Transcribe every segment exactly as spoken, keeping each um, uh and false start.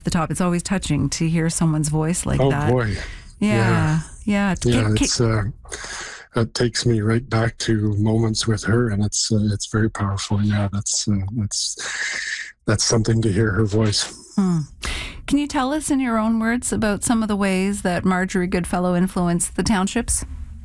the top. It's always touching to hear someone's voice like oh that. boy. Yeah. Yeah. Yeah. Can- can- It's, uh, it takes me right back to moments with her, and it's, uh, it's very powerful. Yeah. That's, uh, that's, that's something to hear her voice. Hmm. Can you tell us in your own words about some of the ways that Marjorie Goodfellow influenced the townships?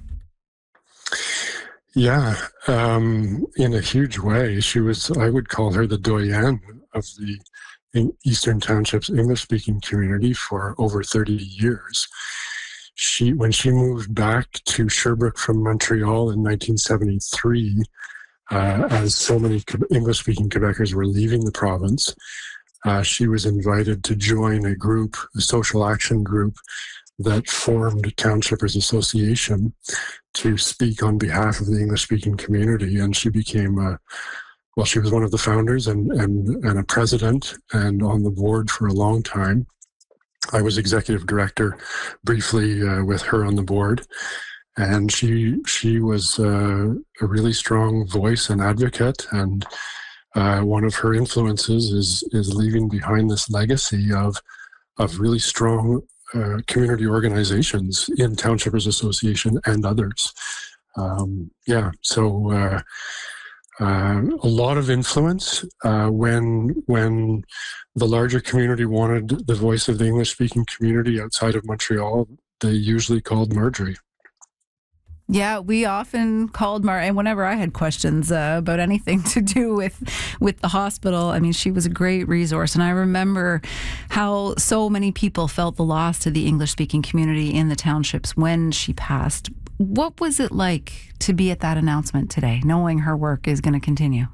Yeah, um, in a huge way. She was, I would call her the doyenne of the Eastern Townships English-speaking community for over thirty years. She, when she moved back to Sherbrooke from Montreal in nineteen seventy-three, uh, as so many English-speaking Quebecers were leaving the province, uh, she was invited to join a group, a social action group, that formed Townshippers Association to speak on behalf of the English-speaking community. And she became, a, well, she was one of the founders and, and, and a president and on the board for a long time. I was executive director briefly uh, with her on the board. And she she was uh, a really strong voice and advocate. And uh, one of her influences is is leaving behind this legacy of of really strong Uh, community organizations in Townshippers Association and others. Um, yeah, so uh, uh, a lot of influence. Uh, when when the larger community wanted the voice of the English-speaking community outside of Montreal, they usually called Marjorie. Yeah, we often called Mar, and whenever I had questions uh, about anything to do with with the hospital, I mean, she was a great resource. And I remember how so many people felt the loss to the English-speaking community in the townships when she passed. What was it like to be at that announcement today, knowing her work is going to continue?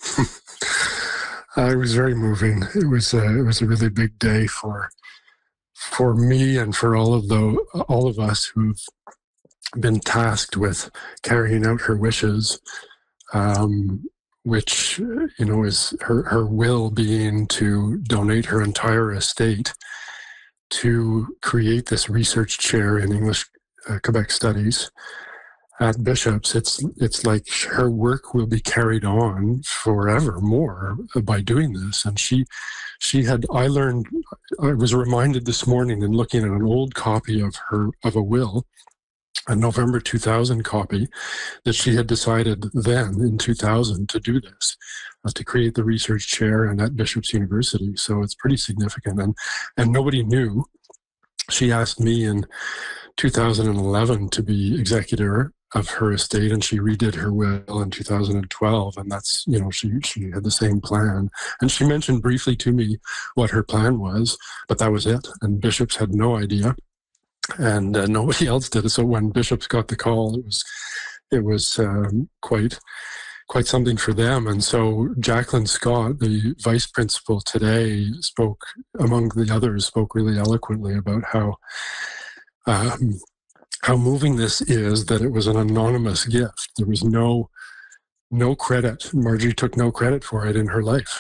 uh, it was very moving. It was uh, it was a really big day for for me and for all of the all of us who've been tasked with carrying out her wishes, um, which, you know, is her, her will being to donate her entire estate to create this research chair in English uh, Quebec Studies at Bishops. It's it's like her work will be carried on forevermore by doing this. And she she had, I learned, I was reminded this morning in looking at an old copy of her, of a will, a November two thousand copy, that she had decided then in two thousand to do this, uh, to create the research chair and at Bishops University. So it's pretty significant. And, and nobody knew. She asked me in two thousand eleven to be executor of her estate, and she redid her will in two thousand twelve. And that's, you know, she, she had the same plan. And she mentioned briefly to me what her plan was, but that was it. And Bishops had no idea. And uh, nobody else did it. So when Bishops got the call, it was it was um, quite quite something for them. And so Jacqueline Scott, the vice principal today, spoke, among the others, spoke really eloquently about how um, how moving this is, that it was an anonymous gift. There was no no credit. Marjorie took no credit for it in her life.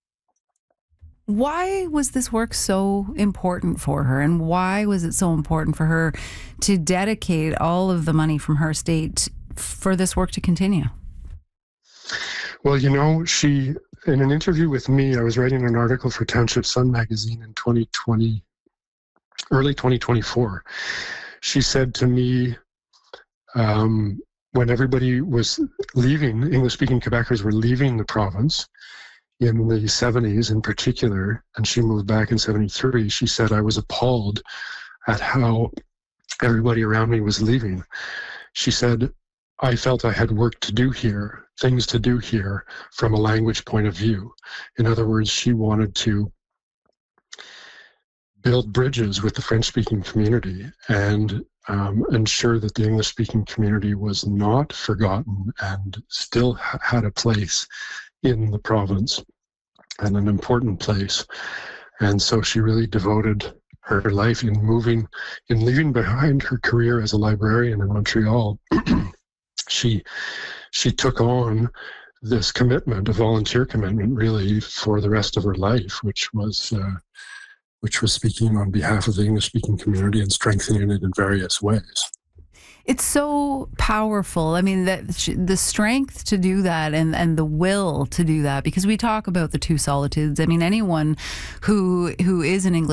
Why was this work so important for her, and why was it so important for her to dedicate all of the money from her estate for this work to continue? Well, you know, she, in an interview with me, I was writing an article for Township Sun magazine in twenty twenty, early twenty twenty-four. She said to me, um, when everybody was leaving, English-speaking Quebecers were leaving the province, in the seventies in particular, and she moved back in seventy-three, she said, I was appalled at how everybody around me was leaving. She said, I felt I had work to do here, things to do here from a language point of view. In other words, she wanted to build bridges with the French-speaking community and um, ensure that the English-speaking community was not forgotten and still ha- had a place in the province, and an important place. And so she really devoted her life in moving, in leaving behind her career as a librarian in Montreal. she she took on this commitment, a volunteer commitment, really, for the rest of her life, which was uh, which was speaking on behalf of the English-speaking community and strengthening it in various ways. It's so powerful. I mean, that the strength to do that and, and the will to do that, because we talk about the two solitudes. I mean, anyone who who is an English